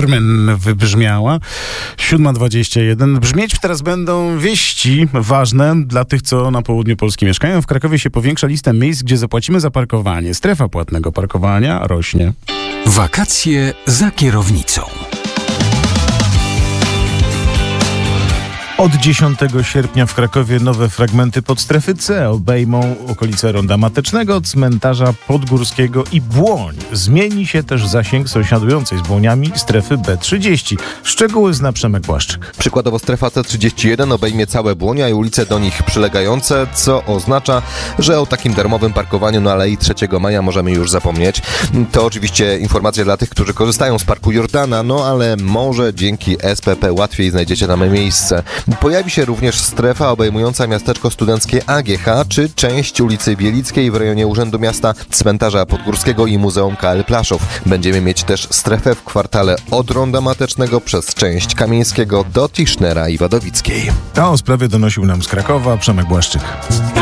Carmen wybrzmiała. 7:21. Brzmieć teraz będą wieści ważne dla tych, co na południu Polski mieszkają. W Krakowie się powiększa lista miejsc, gdzie zapłacimy za parkowanie. Strefa płatnego parkowania rośnie. Wakacje za kierownicą. Od 10 sierpnia w Krakowie nowe fragmenty podstrefy C obejmą okolice Ronda Matecznego, cmentarza Podgórskiego i Błoń. Zmieni się też zasięg sąsiadującej z Błoniami strefy B30. Szczegóły zna Przemek Błaszczyk. Przykładowo strefa C31 obejmie całe Błonia i ulice do nich przylegające, co oznacza, że o takim darmowym parkowaniu na Alei 3 Maja możemy już zapomnieć. To oczywiście informacja dla tych, którzy korzystają z Parku Jordana, no ale może dzięki SPP łatwiej znajdziecie tam miejsce. Pojawi się również strefa obejmująca miasteczko studenckie AGH, czy część ulicy Bielickiej w rejonie Urzędu Miasta, cmentarza Podgórskiego i Muzeum KL Plaszów. Będziemy mieć też strefę w kwartale od Ronda Matecznego przez część Kamieńskiego do Tischnera i Wadowickiej. A o sprawie donosił nam z Krakowa Przemek Błaszczyk.